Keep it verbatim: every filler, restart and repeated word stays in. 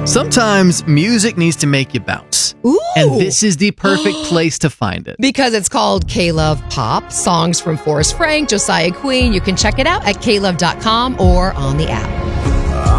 Sometimes music needs to make you bounce. Ooh. And this is the perfect place to find it. Because it's called K-Love Pop, songs from Forrest Frank, Josiah Queen. You can check it out at k love dot com or on the app.